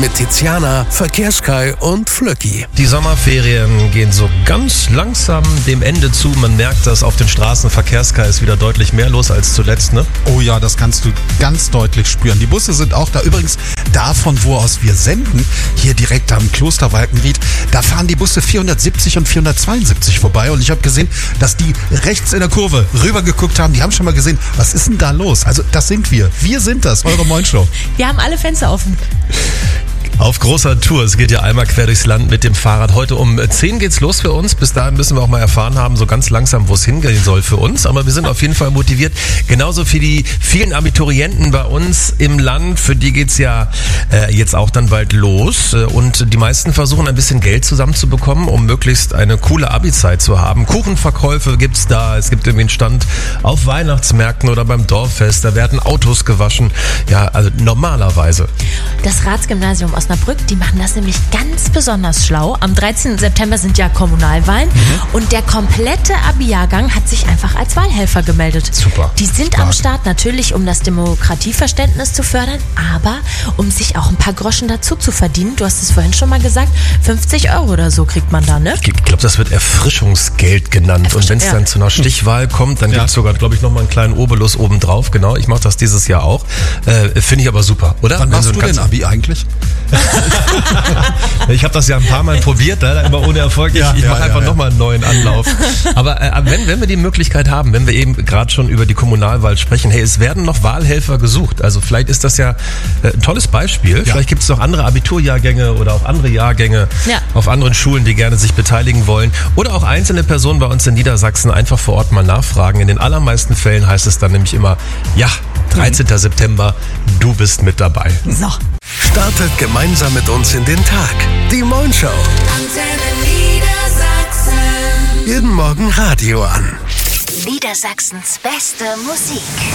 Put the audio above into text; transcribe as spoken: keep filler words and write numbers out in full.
mit Tiziana, Verkehrskai und Flöcki. Die Sommerferien gehen so ganz langsam dem Ende zu. Man merkt das auf den Straßen. Verkehrskai ist wieder deutlich mehr los als zuletzt, ne? Oh ja, das kannst du ganz deutlich spüren. Die Busse sind auch da. Übrigens, davon, wo aus wir senden, hier direkt am Kloster Walkenried, da fahren die Busse vierhundertsiebzig und vierhundertzweiundsiebzig vorbei. Und ich habe gesehen, dass die rechts in der Kurve rübergeguckt haben. Die haben schon mal gesehen, was ist denn da los? Also das sind wir. Wir sind das, eure Moin Show. Wir haben alle Fenster offen. Auf großer Tour. Es geht ja einmal quer durchs Land mit dem Fahrrad. Heute um zehn geht's los für uns. Bis dahin müssen wir auch mal erfahren haben, so ganz langsam, wo es hingehen soll für uns. Aber wir sind auf jeden Fall motiviert. Genauso für die vielen Abiturienten bei uns im Land. Für die geht's ja äh, jetzt auch dann bald los. Und die meisten versuchen ein bisschen Geld zusammenzubekommen, um möglichst eine coole Abi-Zeit zu haben. Kuchenverkäufe gibt's da. Es gibt irgendwie einen Stand auf Weihnachtsmärkten oder beim Dorffest. Da werden Autos gewaschen. Ja, also normalerweise. Das Ratsgymnasium Osnabrück, die machen das nämlich ganz besonders schlau. Am dreizehnten September sind ja Kommunalwahlen mhm. und der komplette Abi-Jahrgang hat sich einfach als Wahlhelfer gemeldet. Super. Die sind Stark. am Start natürlich, um das Demokratieverständnis zu fördern, aber um sich auch ein paar Groschen dazu zu verdienen. Du hast es vorhin schon mal gesagt, fünfzig Euro oder so kriegt man da, ne? Ich glaube, das wird Erfrischungsgeld genannt. Erfrisch- und wenn es ja. dann zu einer Stichwahl kommt, dann ja. gibt es sogar, glaube ich, nochmal einen kleinen Obolus obendrauf. Genau, ich mache das dieses Jahr auch. Äh, Finde ich aber super, oder? Wann machst so du denn Abi eigentlich? Ich habe das ja ein paar Mal probiert, leider immer ohne Erfolg. Ich, ja, ich ja, mache ja, einfach ja. nochmal einen neuen Anlauf. Aber äh, wenn, wenn wir die Möglichkeit haben, wenn wir eben gerade schon über die Kommunalwahl sprechen, hey, es werden noch Wahlhelfer gesucht. Also vielleicht ist das ja äh, ein tolles Beispiel. Ja. Vielleicht gibt es noch andere Abiturjahrgänge oder auch andere Jahrgänge ja. auf anderen Schulen, die gerne sich beteiligen wollen. Oder auch einzelne Personen bei uns in Niedersachsen einfach vor Ort mal nachfragen. In den allermeisten Fällen heißt es dann nämlich immer, ja, dreizehnten September, du bist mit dabei. So. Startet gemeinsam mit uns in den Tag. Die Moin Show. Jeden Morgen Radio an. Niedersachsens beste Musik.